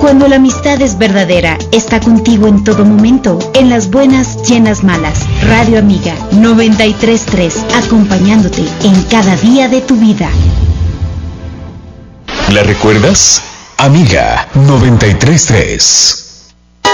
Cuando la amistad es verdadera, está contigo en todo momento, en las buenas y en las malas. Radio Amiga 93.3, acompañándote en cada día de tu vida. ¿La recuerdas? Amiga 93.3.